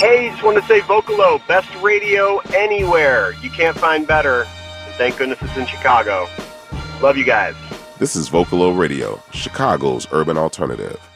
Hey, just want to say Vocalo, best radio anywhere. You can't find better. And thank goodness it's in Chicago. Love you guys. This is Vocalo Radio, Chicago's urban alternative.